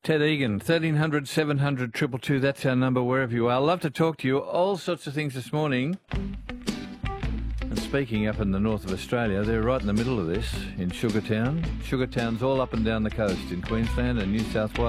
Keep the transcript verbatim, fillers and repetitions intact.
Ted Egan, thirteen hundred, seven hundred, two two two, that's our number wherever you are. Love to talk to you. All sorts of things this morning. And speaking up in the north of Australia, they're right in the middle of this in Sugartown. Sugartown's all up and down the coast in Queensland and New South Wales.